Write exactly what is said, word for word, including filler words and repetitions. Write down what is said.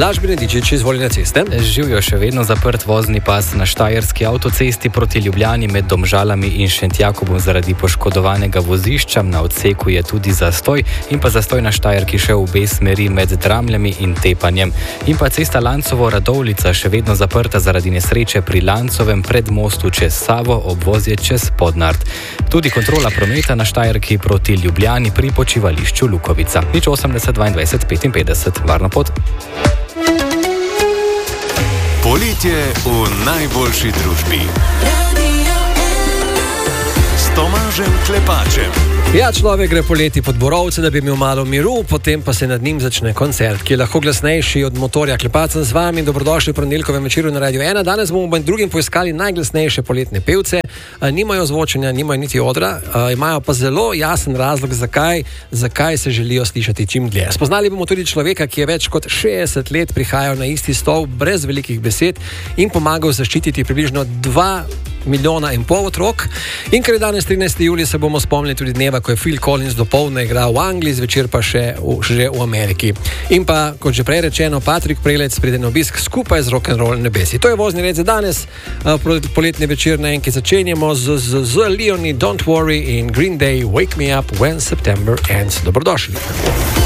Blaž Benedičič, izvoli na ceste. Živijo še vedno zaprt vozni pas na štajerski avtocesti proti Ljubljani med Domžalami in Šentjakobom zaradi poškodovanega vozišča. Na odseku je tudi zastoj in pa zastoj na Štajerki še v obe smeri med Dramljami in Tepanjem. In pa cesta Lancovo-Radovljica še vedno zaprta zaradi nesreče pri Lancovem predmostu čez Savo, obvozje čez Podnard. Tudi kontrola prometa na Štajerki proti Ljubljani pri počivališču Lukovica. Nič osemdeset dvaindvajset petinpetdeset. Varno pot. Poletje v najboljši družbi. S Tomažem Klepačem. Ja, človek gre poleti pod borovce, da bi imel malo miru, potem pa se nad njim začne koncert, ki je lahko glasnejši od motorja. Klepacem z vami, dobrodošli v ponedeljkovem večeru na Radio ena. Danes bomo med drugim poiskali najglasnejše poletne pevce. Nimajo zvočenja, nimajo niti odra, imajo pa zelo jasen razlog, zakaj, zakaj se želijo slišati čim dlje. Spoznali bomo tudi človeka, ki je več kot šestdeset let prihajal na isti stol brez velikih besed in pomagal zaščititi približno dva milijona in pol otrok. In ker je danes trinajsti julij, se bomo spomnili tudi dneva, ko je Phil Collins dopoldne igral v Angliji, zvečer pa še v, že v Ameriki. In pa, kot že prej rečeno, Patrik Prelec pride na obisk skupaj z rock'n'roll nebesi. To je vozni red za danes, poletni večer na enki začenjamo z, z, z Leonie Don't Worry in Green Day Wake Me Up When September Ends. Dobrodošli.